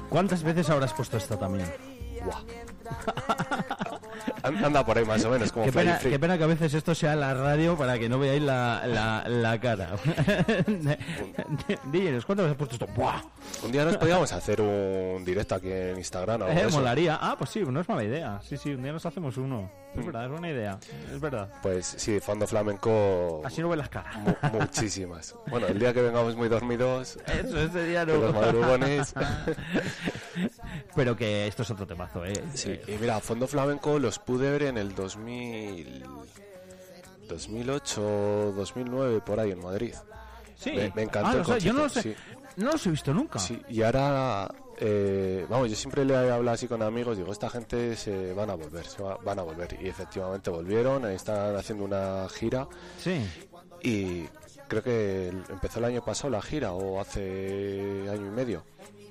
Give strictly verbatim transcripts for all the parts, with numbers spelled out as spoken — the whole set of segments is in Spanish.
¿Cuántas veces habrás puesto esto también? Buah. Anda por ahí más o menos, como qué Fly pena, Free. qué pena que a veces esto sea la radio para que no veáis la, la, la cara. Díganos, ¿cuántas veces has puesto esto? ¡Buah! Un día nos podíamos hacer un directo aquí en Instagram o algo Eh, de eso. molaría. Ah, pues sí, no es mala idea. Sí, sí, un día nos hacemos uno. Es verdad, es buena idea. Es verdad. Pues sí, fondo flamenco. Así no ven las caras. Mu- muchísimas. Bueno, el día que vengamos muy dormidos. Eso, ese día no. Con los madrugones. Pero que esto es otro temazo, ¿eh? Sí, y mira, fondo flamenco los pude ver en el dos mil, dos mil ocho, dos mil nueve, por ahí en Madrid. Sí. Me, me encantó Ah, el no sé, yo no lo sé. concierto, sí. No los he visto nunca. Sí, y ahora, eh, vamos, yo siempre le he hablado así con amigos, digo, esta gente se van a volver, se va- van a volver. Y efectivamente volvieron, están haciendo una gira. Sí. Y creo que el- empezó el año pasado la gira, o hace año y medio.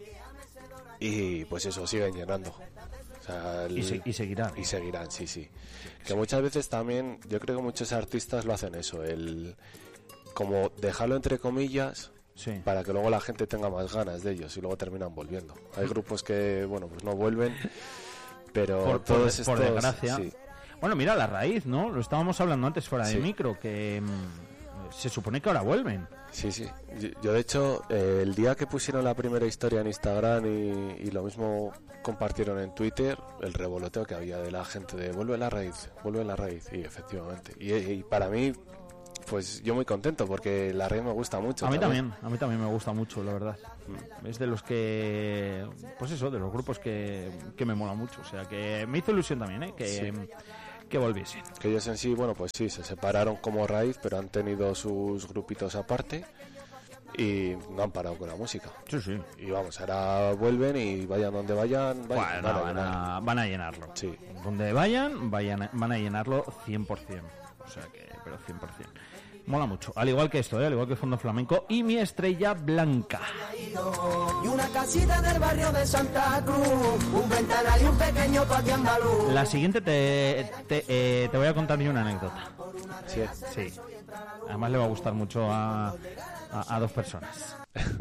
Y pues eso, siguen llenando. O sea, el- Y, se- y seguirán. y seguirán, sí, sí. Que muchas veces también, yo creo que muchos artistas lo hacen eso, el como dejarlo entre comillas, Sí. para que luego la gente tenga más ganas de ellos y luego terminan volviendo. Hay grupos que, bueno, pues no vuelven, pero Por, por, todos por estos... desgracia. sí. Bueno, mira, la raíz, ¿no? Lo estábamos hablando antes fuera de Sí. micro, que mm, se supone que ahora vuelven. Sí, sí. Yo, yo, de hecho, eh, el día que pusieron la primera historia en Instagram y, y lo mismo compartieron en Twitter, el revoloteo que había de la gente de vuelve la raíz, vuelve la raíz, y efectivamente. Y, y para mí, pues yo muy contento porque la raíz me gusta mucho. A mí también, a mí también me gusta mucho, la verdad. Es de los que, pues eso, de los grupos que, que me mola mucho. O sea, que me hizo ilusión también, ¿eh? Que, Sí. que volviesen. Que ellos en sí, bueno, pues sí, se separaron como raíz, pero han tenido sus grupitos aparte y no han parado con la música. Sí, sí. Y vamos, ahora vuelven y vayan donde vayan, vayan Bueno, van a van, llenar. a, van a llenarlo. Sí. Donde vayan, vayan, van a llenarlo cien por ciento. O sea que, pero cien por ciento. Mola mucho. Al igual que esto, ¿eh? Al igual que Fondo Flamenco y Mi Estrella Blanca. Y una casita del barrio de Santa Cruz, un ventanal y un pequeño patio andaluz. La siguiente te, te, eh, te voy a contar yo una anécdota. Sí. Sí. Además le va a gustar mucho a, a, a dos personas.